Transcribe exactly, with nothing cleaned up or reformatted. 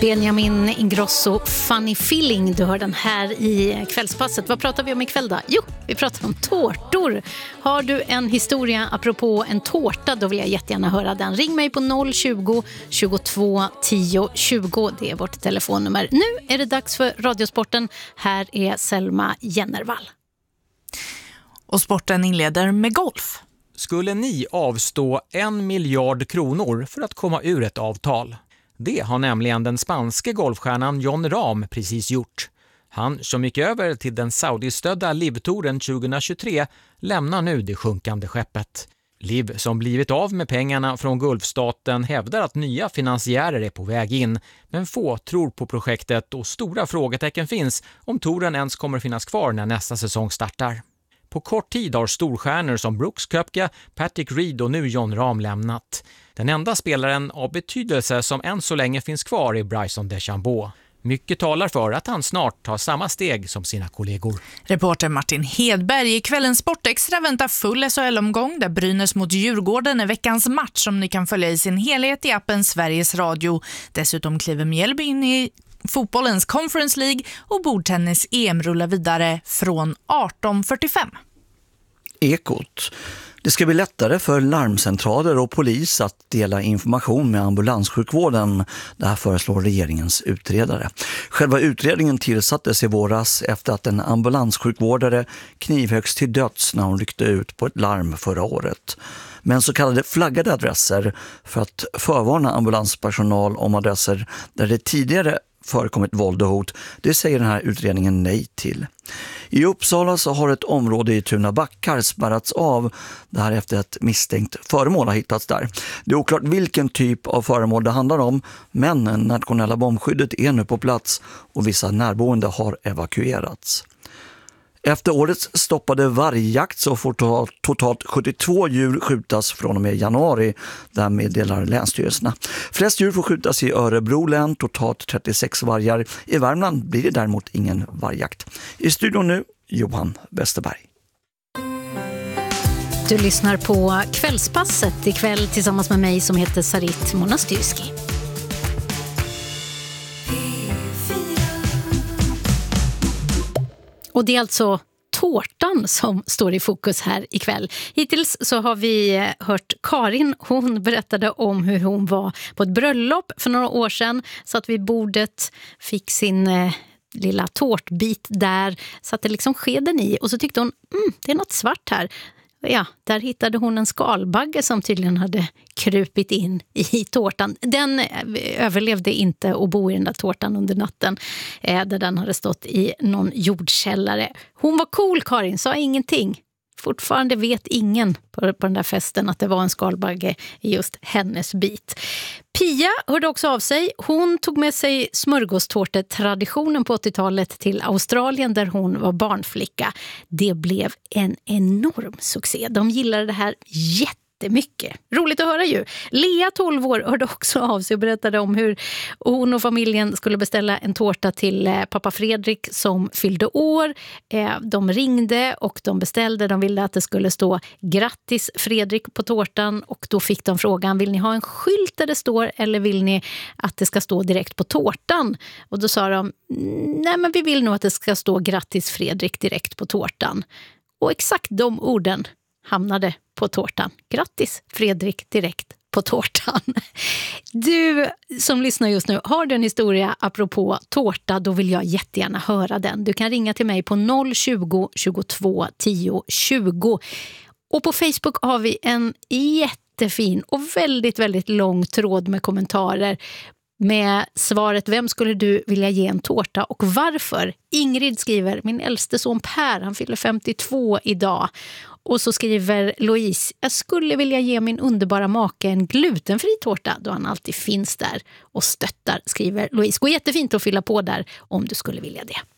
Benjamin Ingrosso, Funny Feeling. Du hör den här i kvällspasset. Vad pratar vi om ikväll då? Jo, vi pratar om tårtor. Har du en historia apropå en tårta, då vill jag jättegärna höra den. Ring mig på noll tjugo, tjugotvå, tio, tjugo. Det är vårt telefonnummer. Nu är det dags för Radiosporten. Här är Selma Jennervall. Och sporten inleder med golf. Skulle ni avstå en miljard kronor för att komma ur ett avtal? Det har nämligen den spanske golfstjärnan Jon Rahm precis gjort. Han som gick över till den saudistödda Liv-touren tjugohundratjugotre lämnar nu det sjunkande skeppet. Liv, som blivit av med pengarna från Gulfstaten, hävdar att nya finansiärer är på väg in. Men få tror på projektet och stora frågetecken finns om touren ens kommer finnas kvar när nästa säsong startar. På kort tid har storstjärnor som Brooks Koepka, Patrick Reed och nu Jon Rahm lämnat. Den enda spelaren av betydelse som än så länge finns kvar är Bryson DeChambeau. Mycket talar för att han snart tar samma steg som sina kollegor. Reporter Martin Hedberg. I kvällens Sportextra väntar full S H L-omgång där Brynäs mot Djurgården är veckans match som ni kan följa i sin helhet i appen Sveriges Radio. Dessutom kliver Mjällby in i fotbollens Conference League och bordtennis-E M rullar vidare från arton fyrtiofem. Ekot. Det ska bli lättare för larmcentraler och polis att dela information med ambulanssjukvården. Det här föreslår regeringens utredare. Själva utredningen tillsattes i våras efter att en ambulanssjukvårdare knivhöggs till döds när hon ryckte ut på ett larm förra året. Men så kallade flaggade adresser för att förvarna ambulanspersonal om adresser där det tidigare förekommit våld och hot, det säger den här utredningen nej till. I Uppsala så har ett område i Tuna backar spärrats av där efter ett misstänkt föremål har hittats där. Det är oklart vilken typ av föremål det handlar om, men nationella bombskyddet är nu på plats och vissa närboende har evakuerats. Efter årets stoppade vargjakt så får totalt sjuttiotvå djur skjutas från och med januari. Där meddelar länsstyrelserna. Flest djur får skjutas i Örebro län, totalt trettiosex vargar. I Värmland blir det däremot ingen vargjakt. I studion nu, Johan Westerberg. Du lyssnar på Kvällspasset ikväll tillsammans med mig som heter Sarit Monastyrski. Och det är alltså tårtan som står i fokus här ikväll. Hittills så har vi hört Karin. Hon berättade om hur hon var på ett bröllop för några år sedan. Satt vid bordet, fick sin eh, lilla tårtbit där, satte liksom skeden i. Och så tyckte hon, mm, det är något svart här. Ja, där hittade hon en skalbagge som tydligen hade krupit in i tårtan. Den överlevde inte att bo i den där tårtan under natten eh, där den hade stått i någon jordkällare. Hon var cool, Karin, sa ingenting. Fortfarande vet ingen på, på den där festen att det var en skalbagge i just hennes bit. Pia hörde också av sig. Hon tog med sig smörgåstårtetraditionen på åttiotalet till Australien där hon var barnflicka. Det blev en enorm succé. De gillade det här jättemycket. Mycket. Roligt att höra ju. Lea, tolv år, hörde också av sig och berättade om hur hon och familjen skulle beställa en tårta till pappa Fredrik som fyllde år. De ringde och de beställde. De ville att det skulle stå grattis Fredrik på tårtan och då fick de frågan, vill ni ha en skylt där det står eller vill ni att det ska stå direkt på tårtan? Och då sa de, nej men vi vill nog att det ska stå grattis Fredrik direkt på tårtan. Och exakt de orden hamnade på tårtan. Grattis Fredrik direkt på tårtan. Du som lyssnar just nu, har du en historia apropå tårta, då vill jag jättegärna höra den. Du kan ringa till mig på noll tjugo, tjugotvå, tio, tjugo. Och på Facebook har vi en jättefin och väldigt, väldigt lång tråd med kommentarer med svaret, vem skulle du vilja ge en tårta och varför? Ingrid skriver, min äldste son Per, han fyller femtiotvå idag. Och så skriver Louise, jag skulle vilja ge min underbara make en glutenfri tårta då han alltid finns där och stöttar, skriver Louise. Gå jättefint att fylla på där om du skulle vilja det.